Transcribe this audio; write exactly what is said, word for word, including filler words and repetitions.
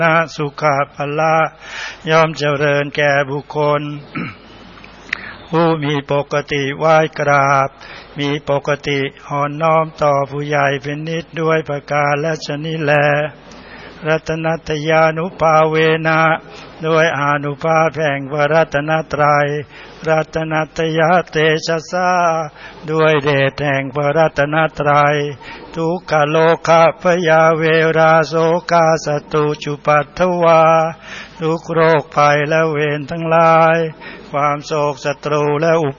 นาสุขะพละย่อมเจริญแก่บุคคล ผู้มีปกติไหว้กราบมีปกติอ่อนน้อมต่อผู้ใหญ่เป็นนิดด้วยประการและชนิแลรัตนัตยานุภาเวนะด้วยอานุภาพแห่งพระรัตนตรัยรัตนัตยาเตชะสาด้วยเดชแห่งพระรัตนตรัยทุกขโลกะพยาเวราโสกาสตุจุปัฏฐวาทุกโรคภัยและเวรทั้งหลายความโศกศัตรูและอุ